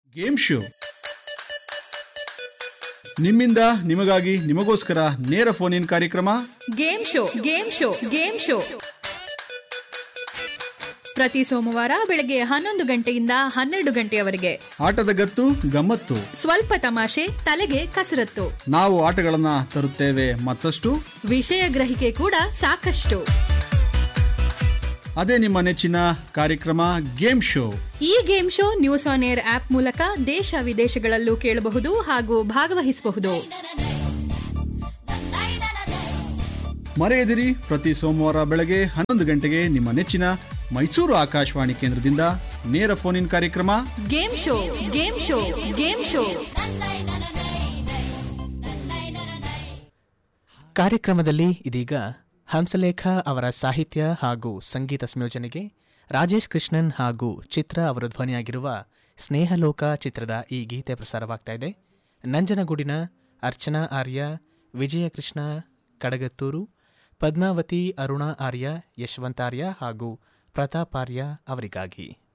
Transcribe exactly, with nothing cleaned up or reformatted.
Game show ನಿಮ್ಮಿಂದ ನಿಮಗಾಗಿ ನಿಮಗೋಸ್ಕರ ನೇರ ಫೋನ್ ಇನ್ ಕಾರ್ಯಕ್ರಮ game show game show game show ಪ್ರತಿ ಸೋಮವಾರ ಬೆಳಗ್ಗೆ ಹನ್ನೊಂದು ಗಂಟೆಯಿಂದ ಹನ್ನೆರಡು ಗಂಟೆಯವರೆಗೆ. ಆಟದ ಗತ್ತು ಗಮ್ಮತ್ತು, ಸ್ವಲ್ಪ ತಮಾಷೆ, ತಲೆಗೆ ಕಸರತ್ತು. ನಾವು ಆಟಗಳನ್ನ ತರುತ್ತೇವೆ ಮತ್ತಷ್ಟು ವಿಷಯ ಗ್ರಹಿಕೆ ಕೂಡ ಸಾಕಷ್ಟು. ಅದೇ ನಿಮ್ಮ ನೆಚ್ಚಿನ ಕಾರ್ಯಕ್ರಮ ಗೇಮ್ ಶೋ. ಈ game show news on air app ಮೂಲಕ ದೇಶ ವಿದೇಶಗಳಲ್ಲೂ ಕೇಳಬಹುದು ಹಾಗೂ ಭಾಗವಹಿಸಬಹುದು. ಮರೆಯದಿರಿ, ಪ್ರತಿ ಸೋಮವಾರ ಬೆಳಗ್ಗೆ ಹನ್ನೊಂದು ಗಂಟೆಗೆ ನಿಮ್ಮ ನೆಚ್ಚಿನ ಮೈಸೂರು ಆಕಾಶವಾಣಿ ಕೇಂದ್ರದಿಂದ ನೇರ ಫೋನ್ ಇನ್ ಕಾರ್ಯಕ್ರಮ game show game show game show. ಕಾರ್ಯಕ್ರಮದಲ್ಲಿ ಇದೀಗ ಹಂಸಲೇಖ ಅವರ ಸಾಹಿತ್ಯ ಹಾಗೂ ಸಂಗೀತ ಸಂಯೋಜನೆಗೆ ರಾಜೇಶ್ ಕೃಷ್ಣನ್ ಹಾಗೂ ಚಿತ್ರ ಅವರು ಧ್ವನಿಯಾಗಿರುವ ಸ್ನೇಹಲೋಕ ಚಿತ್ರದ ಈ ಗೀತೆ ಪ್ರಸಾರವಾಗ್ತಾ ಇದೆ. ನಂಜನಗೂಡಿನ ಅರ್ಚನಾ ಆರ್ಯ, ವಿಜಯಕೃಷ್ಣ ಕಡಗತ್ತೂರು, ಪದ್ಮಾವತಿ, ಅರುಣಾ ಆರ್ಯ, ಯಶವಂತಾರ್ಯ ಹಾಗೂ ಪ್ರತಾಪಾರ್ಯ ಅವರಿಗಾಗಿ.